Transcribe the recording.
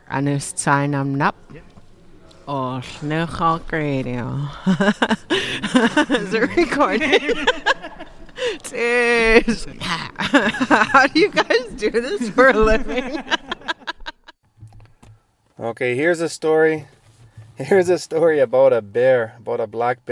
En nu zijn hem nap. Oh, nu ga ik radio. Is it recording? Jeez. How do you guys do this for a living? Okay, here's a story. Here's a story about a bear, about a black bear.